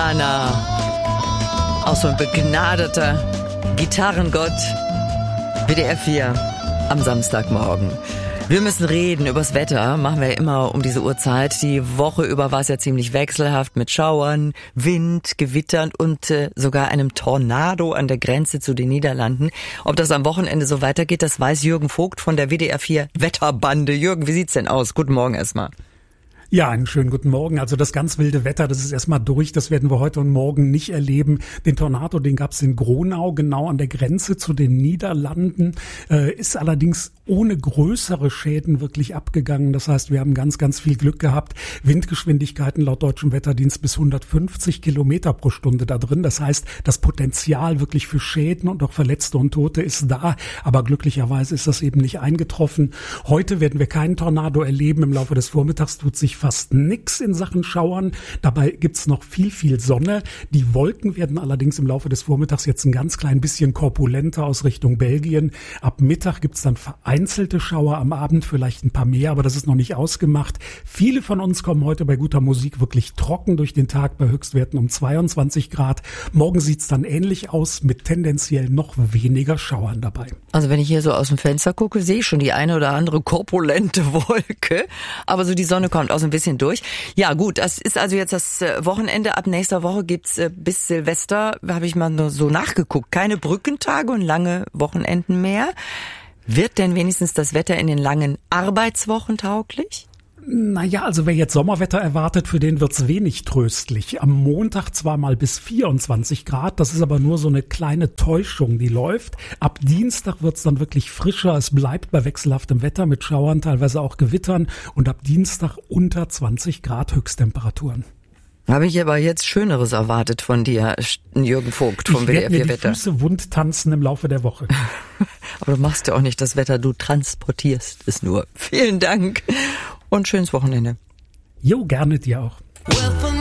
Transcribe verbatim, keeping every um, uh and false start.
Indianer, auch so ein begnadeter Gitarrengott, W D R vier am Samstagmorgen. Wir müssen reden übers Wetter, machen wir ja immer um diese Uhrzeit. Die Woche über war es ja ziemlich wechselhaft mit Schauern, Wind, Gewittern und äh, sogar einem Tornado an der Grenze zu den Niederlanden. Ob das am Wochenende so weitergeht, das weiß Jürgen Vogt von der W D R vier Wetterbande. Jürgen, wie sieht's denn aus? Guten Morgen erstmal. Ja, einen schönen guten Morgen. Also das ganz wilde Wetter, das ist erstmal durch. Das werden wir heute und morgen nicht erleben. Den Tornado, den gab es in Gronau, genau an der Grenze zu den Niederlanden. Äh, ist allerdings ohne größere Schäden wirklich abgegangen. Das heißt, wir haben ganz, ganz viel Glück gehabt. Windgeschwindigkeiten laut Deutschem Wetterdienst bis hundertfünfzig Kilometer pro Stunde da drin. Das heißt, das Potenzial wirklich für Schäden und auch Verletzte und Tote ist da. Aber glücklicherweise ist das eben nicht eingetroffen. Heute werden wir keinen Tornado erleben. Im Laufe des Vormittags tut sich fast nix in Sachen Schauern. Dabei gibt's noch viel, viel Sonne. Die Wolken werden allerdings im Laufe des Vormittags jetzt ein ganz klein bisschen korpulenter aus Richtung Belgien. Ab Mittag gibt's dann vereinzelte Schauer, am Abend vielleicht ein paar mehr, aber das ist noch nicht ausgemacht. Viele von uns kommen heute bei guter Musik wirklich trocken durch den Tag bei Höchstwerten um zweiundzwanzig Grad. Morgen sieht's dann ähnlich aus mit tendenziell noch weniger Schauern dabei. Also wenn ich hier so aus dem Fenster gucke, sehe ich schon die eine oder andere korpulente Wolke, aber so die Sonne kommt aus dem bisschen durch. Ja gut, das ist also jetzt das Wochenende. Ab nächster Woche gibt's bis Silvester, habe ich mal nur so nachgeguckt, keine Brückentage und lange Wochenenden mehr. Wird denn wenigstens das Wetter in den langen Arbeitswochen tauglich? Naja, also wer jetzt Sommerwetter erwartet, für den wird's wenig tröstlich. Am Montag zwar mal bis vierundzwanzig Grad, das ist aber nur so eine kleine Täuschung, die läuft. Ab Dienstag wird's dann wirklich frischer. Es bleibt bei wechselhaftem Wetter mit Schauern, teilweise auch Gewittern. Und ab Dienstag unter zwanzig Grad Höchsttemperaturen. Habe ich aber jetzt Schöneres erwartet von dir, Jürgen Vogt vom W D R vier Wetter. Ich werde mir die Füße wund tanzen im Laufe der Woche. Aber du machst ja auch nicht das Wetter, du transportierst es nur. Vielen Dank und schönes Wochenende. Jo, gerne dir auch.